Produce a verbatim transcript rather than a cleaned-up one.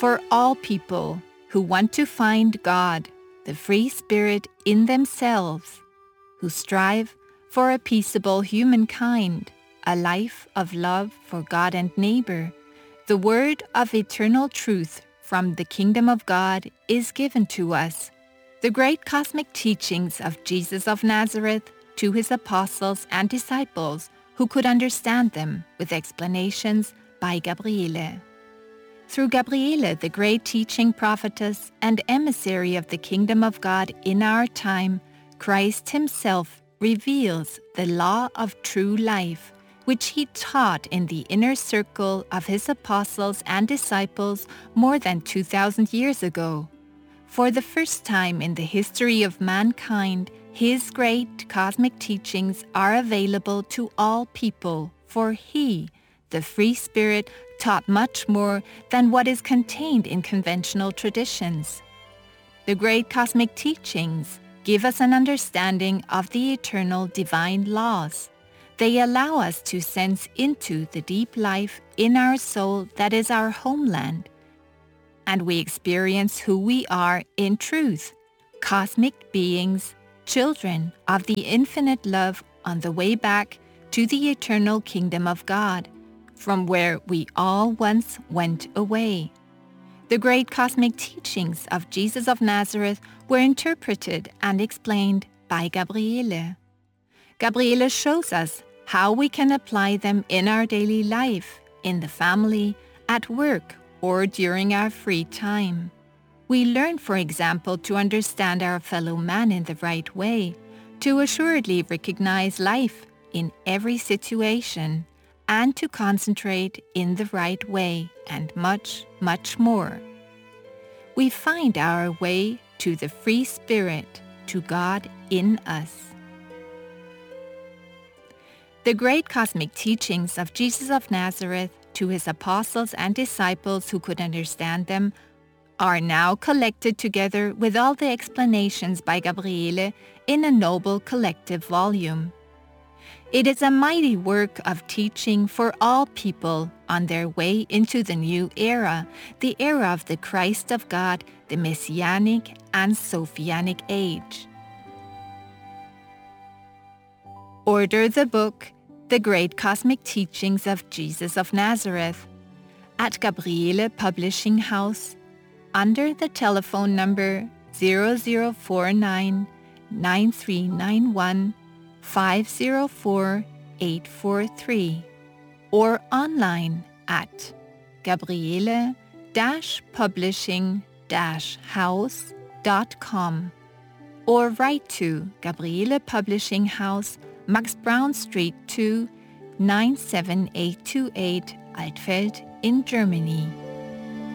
for all people who want to find God, the free spirit in themselves, who strive for a peaceable humankind, a life of love for God and neighbor. The word of eternal truth from the kingdom of God is given to us. The great cosmic teachings of Jesus of Nazareth to his apostles and disciples who could understand them with explanations by Gabriele. Through Gabriele, the great teaching prophetess and emissary of the kingdom of God in our time, Christ himself reveals the law of true life, which he taught in the inner circle of his apostles and disciples more than two thousand years ago. For the first time in the history of mankind, his great cosmic teachings are available to all people, for he, the free spirit, taught much more than what is contained in conventional traditions. The great cosmic teachings give us an understanding of the eternal divine laws. They allow us to sense into the deep life in our soul that is our homeland, and we experience who we are in truth, cosmic beings, children of the infinite love on the way back to the eternal kingdom of God, from where we all once went away. The great cosmic teachings of Jesus of Nazareth were interpreted and explained by Gabriele. Gabriele shows us how we can apply them in our daily life, in the family, at work, or during our free time. We learn, for example, to understand our fellow man in the right way, to assuredly recognize life in every situation, and to concentrate in the right way, and much, much more. We find our way to the free spirit, to God in us. The great cosmic teachings of Jesus of Nazareth to his apostles and disciples who could understand them are now collected together with all the explanations by Gabriele in a noble collective volume. It is a mighty work of teaching for all people on their way into the new era, the era of the Christ of God, the Messianic and Sophianic age. Order the book, The Great Cosmic Teachings of Jesus of Nazareth, at Gabriele Publishing House, under the telephone number zero zero four nine, nine three nine one, five zero four, eight four three, or online at gabriele dash publishing dash house dot com, or write to Gabriele Publishing House, Max Brown Street two, nine seven eight two eight, Altfeld in Germany.